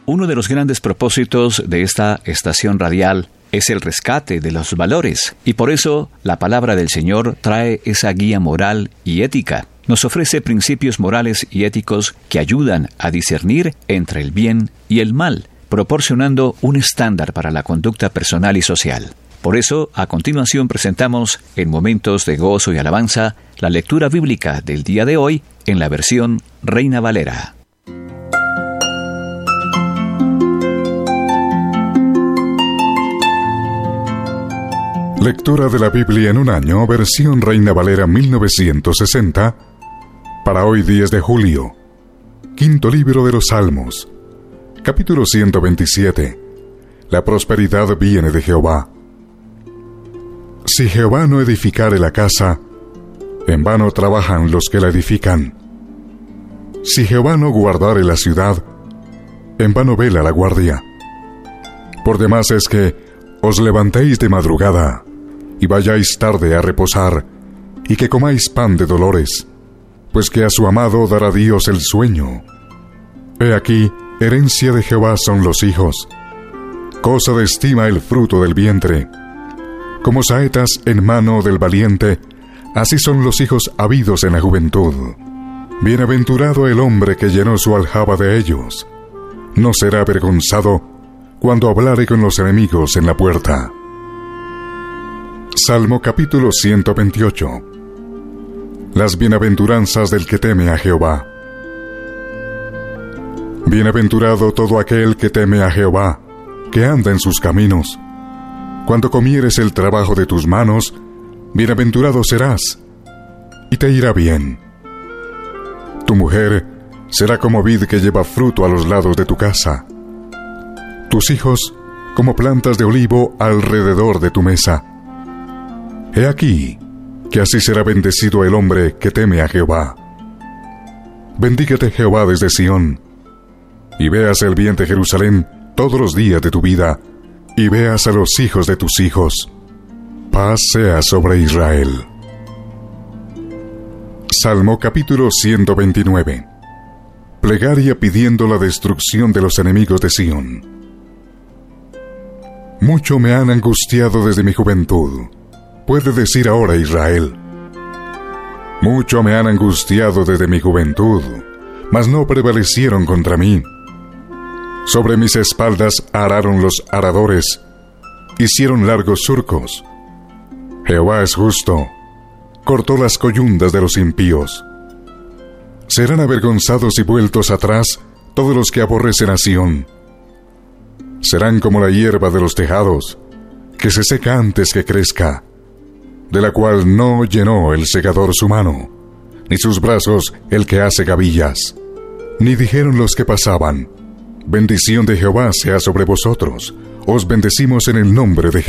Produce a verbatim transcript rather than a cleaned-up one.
Uno de los grandes propósitos de esta estación radial es el rescate de los valores, y por eso la palabra del Señor trae esa guía moral y ética. Nos ofrece principios morales y éticos que ayudan a discernir entre el bien y el mal, proporcionando un estándar para la conducta personal y social. Por eso, a continuación presentamos, en momentos de gozo y alabanza, la lectura bíblica del día de hoy en la versión Reina Valera. Lectura de la Biblia en un año, versión Reina Valera mil novecientos sesenta, para hoy diez de julio. Quinto libro de los Salmos, capítulo ciento veintisiete. La prosperidad viene de Jehová. Si Jehová no edificare la casa, en vano trabajan los que la edifican. Si Jehová no guardare la ciudad, en vano vela la guardia. Por demás es que os levantéis de madrugada, y vayáis tarde a reposar, y que comáis pan de dolores, pues que a su amado dará Dios el sueño. He aquí, herencia de Jehová son los hijos, cosa de estima el fruto del vientre. Como saetas en mano del valiente, así son los hijos habidos en la juventud. Bienaventurado el hombre que llenó su aljaba de ellos. No será avergonzado cuando hablare con los enemigos en la puerta. Salmo capítulo ciento veintiocho. Las bienaventuranzas del que teme a Jehová. Bienaventurado todo aquel que teme a Jehová, que anda en sus caminos. Cuando comieres el trabajo de tus manos, bienaventurado serás, y te irá bien. Tu mujer será como vid que lleva fruto a los lados de tu casa. Tus hijos como plantas de olivo alrededor de tu mesa. He aquí, que así será bendecido el hombre que teme a Jehová. Bendígate Jehová desde Sión, y veas el bien de Jerusalén todos los días de tu vida, y veas a los hijos de tus hijos. Paz sea sobre Israel. Salmo capítulo ciento veintinueve. Plegaria pidiendo la destrucción de los enemigos de Sión. Mucho me han angustiado desde mi juventud, puede decir ahora Israel. Mucho me han angustiado desde mi juventud, mas no prevalecieron contra mí. Sobre mis espaldas araron los aradores, hicieron largos surcos. Jehová es justo, cortó las coyundas de los impíos. Serán avergonzados y vueltos atrás todos los que aborrecen a Sión. Serán como la hierba de los tejados, que se seca antes que crezca, de la cual no llenó el segador su mano, ni sus brazos el que hace gavillas. Ni dijeron los que pasaban: bendición de Jehová sea sobre vosotros, os bendecimos en el nombre de Jehová.